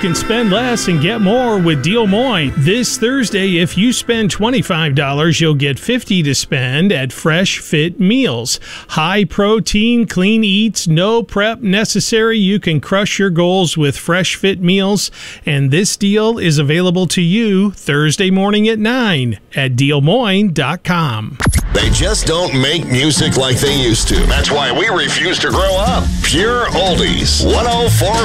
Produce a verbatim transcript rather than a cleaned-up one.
can spend less and get more with Des Moines. This Thursday, if you spend twenty-five dollars, you'll get fifty dollars to spend at Fresh Fit Meals. High protein, clean eats, no prep necessary. You can crush your goals with Fresh Fit Meals, and this deal is available to you Thursday morning at nine at Des Moines dot com. They just don't make music like they used to. That's why we refuse to grow up. Pure Oldies. one oh four